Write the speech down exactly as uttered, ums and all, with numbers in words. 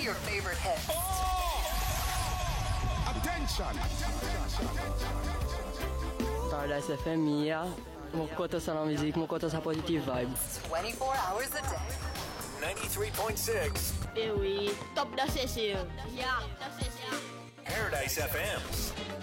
your favorite hits. Oh! Attention! Paradise F M, yeah. Mon côté c'est la musique, mon côté c'est positive vibe. twenty-four hours a day. ninety-three point six. Eh oui, top da session. Yeah, top session. Paradise F M.